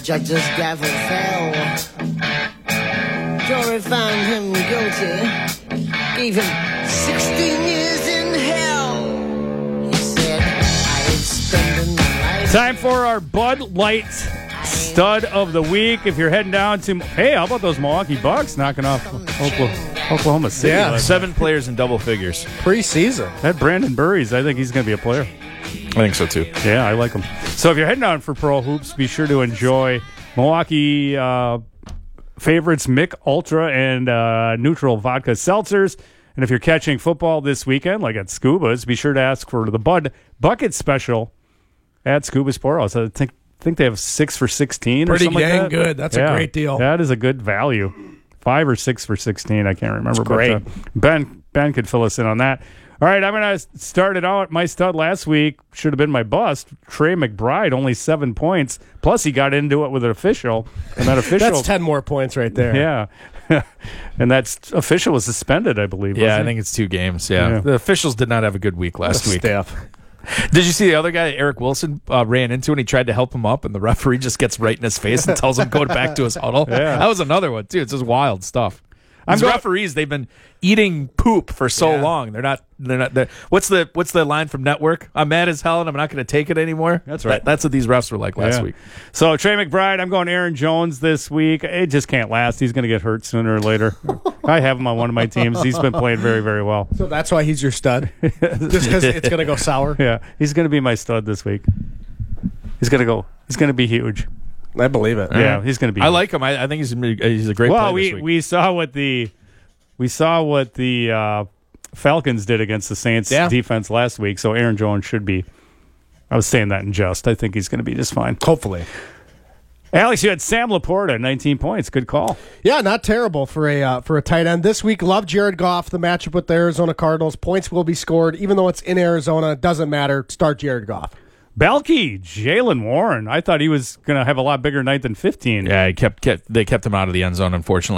judge's gavel fell. Jury found him guilty, gave him 16 years in hell. He said, I'd spend my life. Time for our Bud Light Stud of the Week. If you're heading down to, hey, how about those Milwaukee Bucks knocking off Oklahoma City? Yeah, 7 players in double figures. Preseason. That Brandon Burries, I think he's going to be a player. I think so, too. Yeah, I like him. So if you're heading down for Pro Hoops, be sure to enjoy Milwaukee favorites Mick Ultra and Neutral Vodka Seltzers. And if you're catching football this weekend, like at Scuba's, be sure to ask for the Bud Bucket Special at Scuba's Poorhouse. I think they have 6 for $16 or Pretty something like dang that. good. That's a great deal. That is a good value. 5 or 6 for $16. I can't remember. That's great. But Ben could fill us in on that. All right, I'm going to start it out. My stud last week should have been my bust. Trey McBride, only 7 points. Plus, he got into it with an official. And that official. That's 10 more points right there. Yeah. And that official was suspended, I believe. Yeah, wasn't I think it's 2 games. Yeah. The officials did not have a good week last week. Staff. Did you see the other guy, Eric Wilson, ran into and he tried to help him up, and the referee just gets right in his face and tells him go back to his huddle? Yeah. That was another one, too. It's just wild stuff. These referees, they've been eating poop for so long. They're not. What's the line from Network? I'm mad as hell and I'm not going to take it anymore. That's right. That's what these refs were like last week. So Trey McBride, I'm going Aaron Jones this week. It just can't last. He's going to get hurt sooner or later. I have him on one of my teams. He's been playing very, very well. So that's why he's your stud? Just because it's going to go sour? Yeah, he's going to be my stud this week. He's going to be huge. I believe it. Yeah, he's going to be. I like him. I think he's a great player this week. we saw what the Falcons did against the Saints defense last week. So Aaron Jones should be. I was saying that in jest. I think he's going to be just fine. Hopefully. Alex, you had Sam Laporta, 19 points. Good call. Yeah, not terrible for a tight end. This week, love Jared Goff, the matchup with the Arizona Cardinals. Points will be scored. Even though it's in Arizona, it doesn't matter. Start Jared Goff. Balky, Jaylen Warren. I thought he was going to have a lot bigger night than 15. Yeah, they kept him out of the end zone, unfortunately.